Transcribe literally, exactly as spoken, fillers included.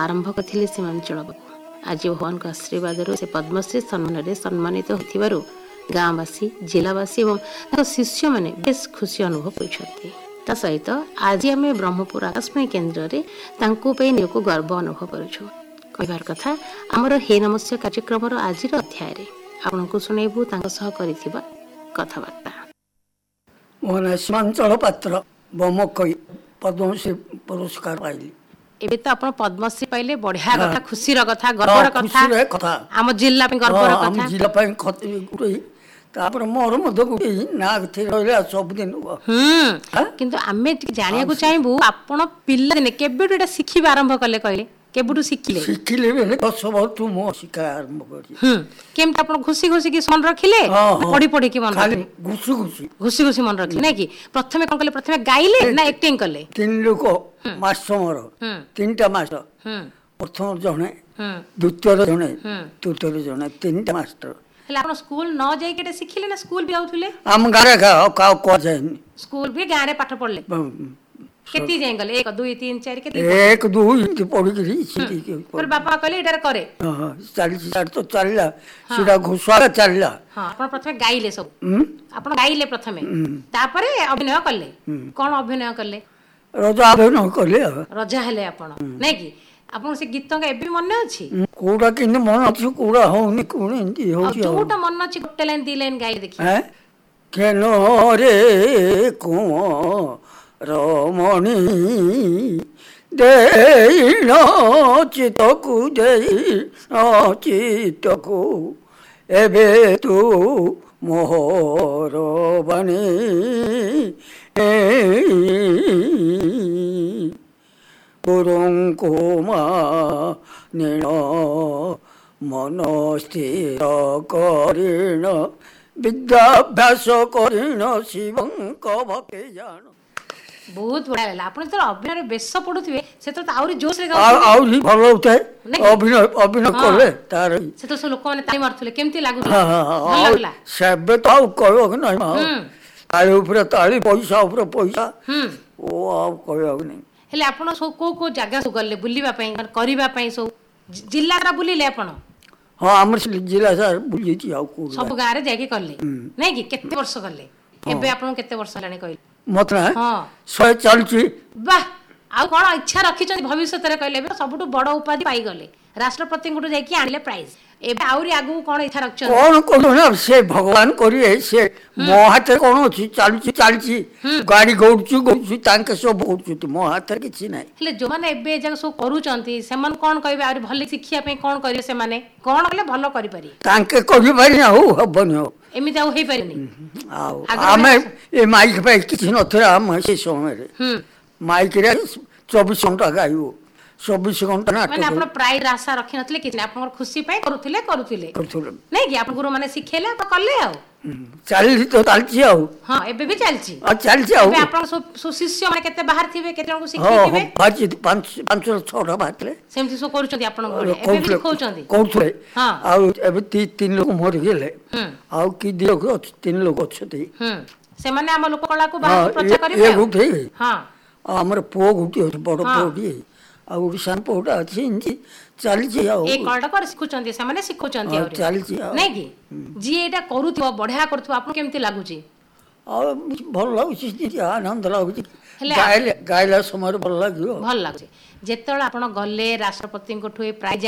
आरंभ करथिले सीमांचल बाबू। आज भगवान का आशीर्वाद से पद्मश्री सम्मान में सम्मानित होथिबारु गाँवासी जिलावासी और शिष्य मैंने बेस खुशी अनुभव कर सहित आज आम ब्रह्मपुर आकाशवाणी केन्द्र में गर्व अनुभव करुँ कहबार कथा आमर हे नमस्ते कार्यक्रम आज अध्याय आपन को सुनेबू कथबार्ता। मोहन सीमांचल पात्र बमकई पद्मश्री पुरस्कार पाइली। एबे तो अपन पद्मश्री पाइले बढ़िया कथा खुशी र कथा गर्वर कथा कथा आम जिल्ला पे गर्वर कथा आम जिल्ला पे गुटे तापर मोर मध गुटे नाग थे रहले सब दिन हम किंतु आमे जानिया को चाहबू आपण पिल्ला दिने केबेटू एटा सिखिबा आरंभ कले कहले केबुटू शिखिले शिखिले बेले दस वर्ष तू मो शिखा आरंभ करी हम केम आपण खुशी खुशी की मन रखिले पढ़ी पढ़ी की मन खाली घुसु घुसु घुसी घुसी मन रखिले नै कि प्रथमे कोन कले प्रथमे गाइले ना एक्टिंग कले तीन लोक मास मोर तीनटा मास प्रथम जणे द्वितीय जणे तृतीय जणे तीनटा मास्टर हला आपण स्कूल न जाई केटे सिखिले ना स्कूल भी आउथुले हम गारे का का को जाई स्कूल भी गारे पाठ पढ़ले केती जाई गले एक दो तीन चार केती एक दो इनती पढ़ी करी सीधी के पर बापा कहले एटार करे हां चालीस साठ तो चलला सीधा घुसवा चलला हां आपण प्रथमे गाइले सब आपण गाइले प्रथमे तापरे अभिनय करले कोन अभिनय करले रजा अभिनय करले रजा हेले आपण नै कि आपण से गीत का एबे मन अछि कोडा किने मन अछि कोडा होनी कोन इंती हो छी जोटा मन अछि गोटे लाइन दी लाइन गाइ देखि हैं केनो रे को रमणी देनो चितकु देनो चितकु एबे तू मोहर बनी पुरुंको नीण मन स्थिर करीण विद्याभ्यास करीण शिवंक भक्ति जान बहुत बड़ा लागला आपण तो अभिनय बेस पडुथिबे से तो आउरी जोश रे गाउ आउरी भलो होतै अभिनय अभिनय करले तार से तो लोक माने ताई मारथले केमती लागु भल लागला सबे तो कहयो कि नै ताली ऊपर ताली पैसा ऊपर पैसा ओ आ कहयो कि नै हेले आपण सो को को जगह सो गले बुलीबा पई करिबा पई सो जिल्ला रा बुलीले आपण हां हमर जिल्ला सर बुली छी आ को सब गां रे जाके करले नै कि केते वर्ष करले एबे आपण केते वर्ष लाने कहले मत ना हां सो चलची वाह आ कोन इच्छा रखि छ भविष्य तरे कहले सबटु बड़ उपाधि पाई गले राष्ट्रपति गुटु जाके आनिले प्राइज एबे आउरी आगु कोन इच्छा रख छ कोन कोन ना से भगवान करिए से मो हाथ कोन अछि चलची चलची गाड़ी गौडची गौडची तांके सब गौडची मो हाथ किछि नै ले जो माने एबे जग सो करू चंती से मन कोन कहबे आउरी भले शिक्षा पे कोन करियो से माने कोन कले भलो करि पारी तांके करि पारी ना हो हबनी हो एमि जाउ हेई पारिनी आउ आमे ए माइक पे किछि नथरा हम से समय रे माइक रे चौबीस घंटा गाइबो चौबीस घंटा ना माने आपण प्राइड आशा रखि नथले कि आपण खुशी पाए करूथिले करूथिले नै कि आपण गुरु माने सिखेले आप करले आ चालली तो चालची आ हां एबे भी चालची आ चालची आ एबे आपण सो शिष्य माने केते बाहर थिबे केते जण को सिखिथिबे हां पांच पांच पांच छह टा बातले सेमति सो करूचंती आपण घरे एबे भी खोचंती कोथले हां आ एबे ती तीन लोग मर गेले आ की दियो को तीन लोग अछती हम से माने हम लोक कला को बाहर प्रचार करिवे ए गुठी हां हमर पो गुठी बड़ पोडी आ ओडिसा पोडा अछि इंजी चली छी आ ए कलडा कर सिखुचंती से माने सिखुचंती और चली छी नै कि जी एटा करूथबो बढ़िया करथबो आपन केमति लागु छी आ भल लागु छी आनंद लागु छी गायले गायला समय भल लागियो भल लागु छी जेतळ आपण गले राष्ट्रपति को ठुए प्राइज